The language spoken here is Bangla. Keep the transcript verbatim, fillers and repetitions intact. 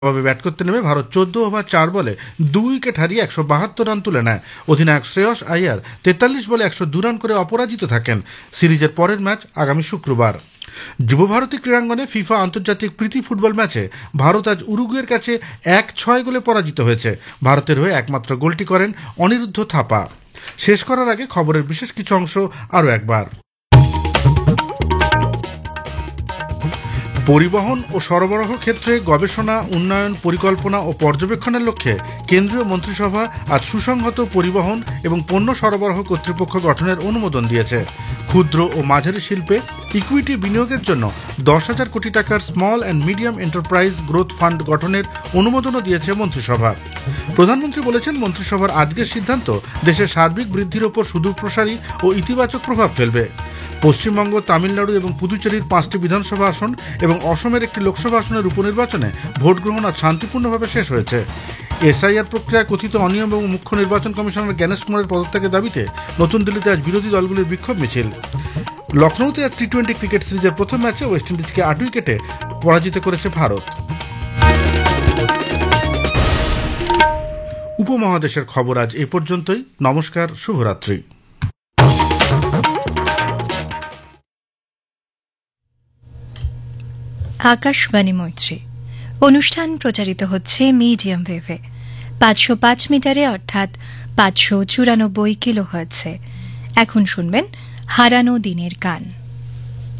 ভাবে ব্যাট করতে নেমে ভারত চোদ্দ ওভার চার বলে দুই উইকেট হারিয়ে একশো বাহাত্তর রান তুলে নেয়। অধিনায়ক শ্রেয়স আইয়ার তেতাল্লিশ বলে একশো দু রান করে অপরাজিত থাকেন। সিরিজের পরের ম্যাচ আগামী শুক্রবার। যুবভারতী ক্রীড়াঙ্গনে ফিফা আন্তর্জাতিক প্রীতি ফুটবল ম্যাচে ভারত আজ উরুগুয়ের কাছে এক ছয় গোলে পরাজিত হয়েছে। ভারতের হয়ে একমাত্র গোলটি করেন অনিরুদ্ধ থাপা। শেষ করার আগে খবরের বিশেষ কিছু অংশ আরও একবার। পরিবহন ও সরবরাহ ক্ষেত্রে গবেষণা, উন্নয়ন, পরিকল্পনা ও পর্যবেক্ষণের লক্ষ্যে কেন্দ্রীয় মন্ত্রিসভা আজ সুসংহত পরিবহন এবং পণ্য সরবরাহ কর্তৃপক্ষ গঠনের অনুমোদন দিয়েছে। ক্ষুদ্র ও মাঝারি শিল্পে ইকুইটি বিনিয়োগের জন্য দশ হাজার কোটি টাকার small and medium enterprise growth fund গঠনের অনুমোদনও দিয়েছে মন্ত্রিসভা। প্রধানমন্ত্রী বলেছেন, মন্ত্রিসভার আজকের সিদ্ধান্ত দেশের সার্বিক বৃদ্ধির ওপর সুদূরপ্রসারী ও ইতিবাচক প্রভাব ফেলবে। পশ্চিমবঙ্গ, তামিলনাড়ু এবং পুদুচেরির পাঁচটি বিধানসভা আসন এবং অসমের একটি লোকসভা আসনের উপনির্বাচনে ভোট গ্রহণ আজ শান্তিপূর্ণভাবে শেষ হয়েছে। এসআইআর প্রক্রিয়ায় কথিত অনিয়ম এবং মুখ্য নির্বাচন কমিশনার জ্ঞানেশ কুমারের পদত্যাগের দাবিতে নতুন দিল্লিতে আজ বিরোধী দলগুলির বিক্ষোভ মিছিল। লখনৌতে আজ টি টোয়েন্টি ক্রিকেট সিরিজের প্রথম ম্যাচে ওয়েস্ট ইন্ডিজকে আট উইকেটে পরাজিত করেছে ভারত। উপমহাদেশের খবর আজ এ পর্যন্তই। নমস্কার, শুভরাত্রি। আকাশবাণী মৈত্রী অনুষ্ঠান প্রচারিত হচ্ছে মিডিয়াম ওয়েভে পাঁচশো পাঁচ মিটারে অর্থাৎ পাঁচশো চুরানব্বই কিলো হার্টজে। এখন শুনবেন হারানো দিনের গান।